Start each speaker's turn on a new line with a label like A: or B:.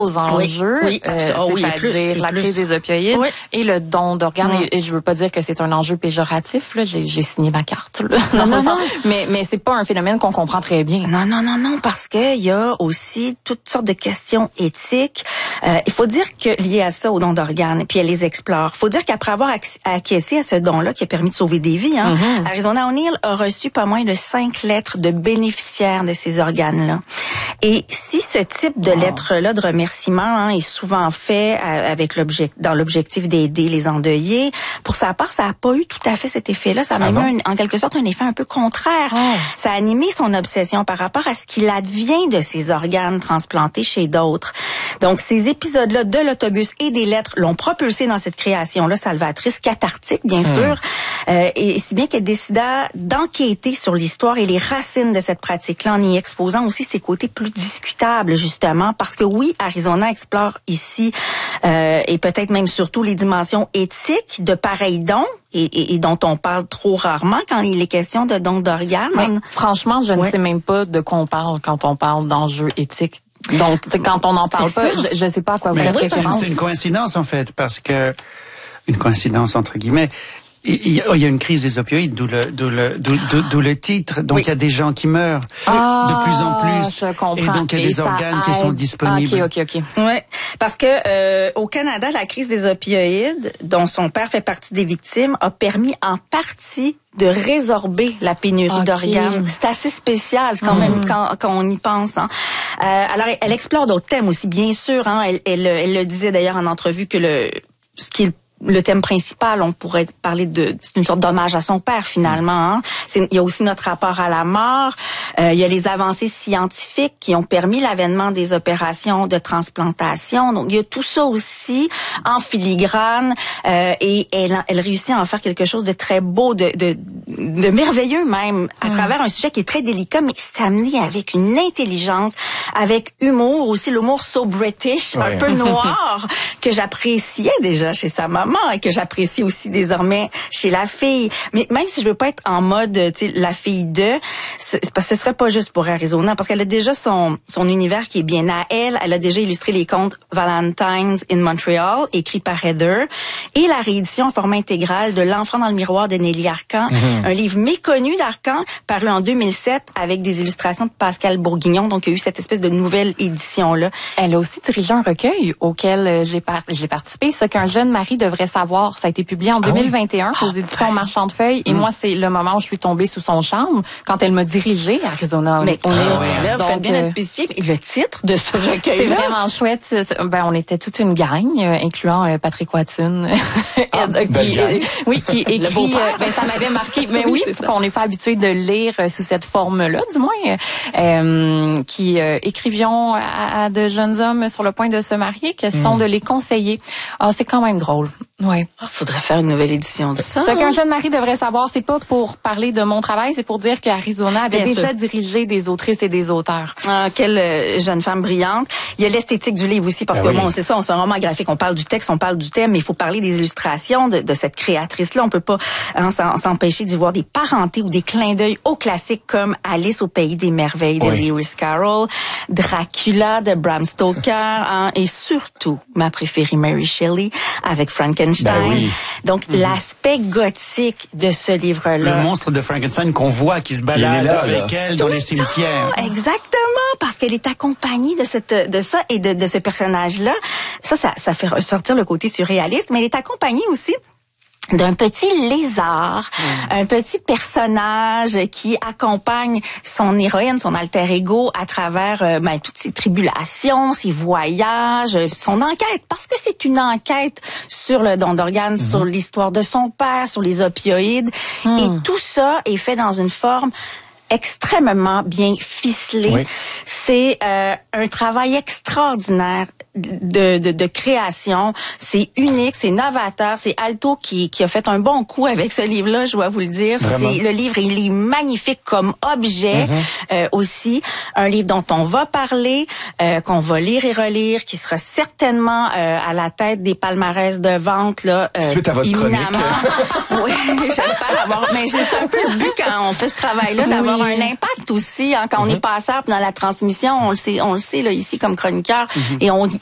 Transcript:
A: enjeux, c'est-à-dire la crise des opioïdes et le don d'organes. Et je veux pas dire que c'est un enjeu péjoratif. Là, j'ai signé ma carte. Là, non. Mais c'est pas un phénomène qu'on comprend très bien.
B: Non, parce que il y a aussi toutes sortes de questions éthiques. Il faut dire que liées à ça, au don d'organes, puis elle les explore. Il faut dire qu'après avoir acquiescé à ce don-là qui a permis de sauver des vies, Arizona O'Neal a reçu pas moins de 5 lettres de bénéficiaires de ces organes-là. Et si ce type de lettres-là de remerciement est souvent fait dans l'objectif d'aider les endeuillés, pour sa part, ça n'a pas eu tout à fait cet effet-là. Ça a même eu en quelque sorte un effet un peu contraire. Ça a animé son obsession par rapport à ce qu'il advient de ces organes transplantés chez d'autres. Donc, ces épisodes-là de l'autobus et des lettres l'ont propulsé dans cette création-là salvatrice, cathartique, bien sûr. Et si bien qu'elle décida d'enquêter sur l'histoire et les racines de cette pratique-là en y exposant aussi ses côtés plus discutables, justement, parce que oui, Arizona explore ici et peut-être même surtout les dimensions éthiques de pareils dons et dont on parle trop rarement quand il est question de dons d'organes.
A: Mais, franchement, je ne sais même pas de quoi on parle quand on parle d'enjeux éthiques. Donc, quand on n'en parle pas, je ne sais pas à quoi vous faites référence.
C: C'est une coïncidence, en fait, parce que... Une coïncidence, entre guillemets. Il y a une crise des opioïdes, d'où le titre. Donc, il y a des gens qui meurent de plus en plus.
A: Je comprends.
C: Et donc, il y a des organes qui sont disponibles.
A: OK.
B: Ouais. Parce que, au Canada, la crise des opioïdes, dont son père fait partie des victimes, a permis en partie de résorber la pénurie d'organes. C'est assez spécial, quand même, quand on y pense. Alors, elle explore d'autres thèmes aussi, bien sûr. Elle le disait d'ailleurs en entrevue que ce qui est le thème principal, on pourrait parler c'est une sorte d'hommage à son père, finalement. Il y a aussi notre rapport à la mort. Il y a les avancées scientifiques qui ont permis l'avènement des opérations de transplantation. Donc, il y a tout ça aussi en filigrane. Et elle réussit à en faire quelque chose de très beau, de merveilleux même, à travers un sujet qui est très délicat, mais c'est amené avec une intelligence, avec humour, aussi l'humour so British, un peu noir, que j'appréciais déjà chez sa maman et que j'apprécie aussi désormais chez la fille. Mais même si je veux pas être en mode, tu sais, la fille parce que ce serait pas juste pour Arizona, parce qu'elle a déjà son univers qui est bien à elle. Elle a déjà illustré les contes Valentine's in Montreal, écrits par Heather, et la réédition en format intégral de L'Enfant dans le miroir de Nelly Arcan, un livre méconnu d'Arcan, paru en 2007 avec des illustrations de Pascal Bourguignon. Donc, il y a eu cette espèce de nouvelle édition-là.
A: Elle a aussi dirigé un recueil auquel j'ai participé, Ce qu'un jeune mari devrait savoir. Ça a été publié en 2021 aux éditions Marchand de Feuilles. Et moi, c'est le moment où je suis tombée sous son charme quand elle m'a dirigée à Arizona.
B: Mais là, vous faites bien de spécifier. Et le titre de ce recueil-là?
A: C'est vraiment chouette. On était toute une gang, incluant Patrick Watson, qui écrit. Ça m'avait marqué. Mais oui, qu'on n'est pas habitué de lire sous cette forme-là, du moins, qui écrivions à de jeunes hommes sur le point de se marier, question de les conseiller. C'est quand même drôle. Ouais.
B: Faudrait faire une nouvelle édition de ça.
A: Ce qu'un jeune mari devrait savoir, c'est pas pour parler de mon travail, c'est pour dire qu'Arizona avait déjà dirigé des autrices et des auteurs.
B: Quelle jeune femme brillante. Il y a l'esthétique du livre aussi, parce que c'est ça, c'est un roman graphique. On parle du texte, on parle du thème, mais il faut parler des illustrations de cette créatrice-là. On peut pas s'empêcher d'y voir des parentés ou des clins d'œil aux classiques comme Alice au pays des merveilles de Lewis Carroll, Dracula de Bram Stoker, et surtout ma préférée Mary Shelley avec Frankenstein. Donc, l'aspect gothique de ce livre-là.
C: Le monstre de Frankenstein qu'on voit qui se balade avec elle dans les cimetières.
B: Exactement, parce qu'elle est accompagnée de ça et de ce personnage-là. Ça fait ressortir le côté surréaliste, mais elle est accompagnée aussi d'un petit lézard, un petit personnage qui accompagne son héroïne, son alter ego à travers toutes ses tribulations, ses voyages, son enquête, parce que c'est une enquête sur le don d'organes, sur l'histoire de son père, sur les opioïdes, et tout ça est fait dans une forme extrêmement bien ficelé. C'est un travail extraordinaire de création. C'est unique, c'est novateur. C'est Alto qui a fait un bon coup avec ce livre-là, je dois vous le dire. Le livre, il est magnifique comme objet aussi. Un livre dont on va parler, qu'on va lire et relire, qui sera certainement à la tête des palmarès de vente là.
D: Suite à votre chronique.
B: Oui, j'espère avoir. Mais c'est un peu le but quand on fait ce travail-là, d'avoir un impact aussi. Quand on est passeur dans la transmission, on le sait là ici comme chroniqueur, et on